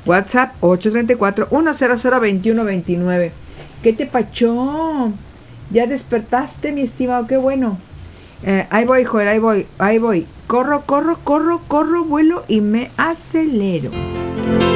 WhatsApp 834-100-2129. ¿Qué te pachó? Ya despertaste, mi estimado, qué bueno. Ahí voy, Joel, ahí voy. Corro, vuelo y me acelero.